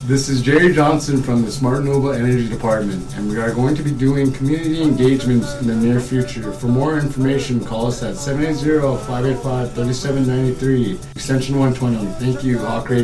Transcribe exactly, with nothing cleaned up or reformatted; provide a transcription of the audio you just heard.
This is Jerry Johnson from the Smart Noble Energy Department, and we are going to be doing community engagements in the near future. For more information, call us at seven eight zero, five eight five, three seven nine three, extension one twenty. Thank you, Hawk Radio.